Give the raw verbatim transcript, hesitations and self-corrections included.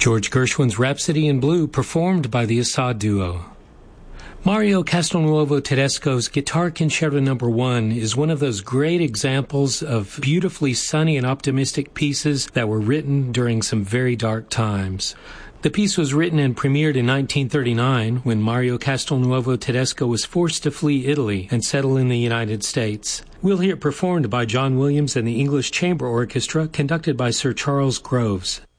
George Gershwin's Rhapsody in Blue, performed by the Assad Duo. Mario Castelnuovo Tedesco's Guitar Concerto Number One is one of those great examples of beautifully sunny and optimistic pieces that were written during some very dark times. The piece was written and premiered in nineteen thirty-nine when Mario Castelnuovo Tedesco was forced to flee Italy and settle in the United States. We'll hear it performed by John Williams and the English Chamber Orchestra, conducted by Sir Charles Groves.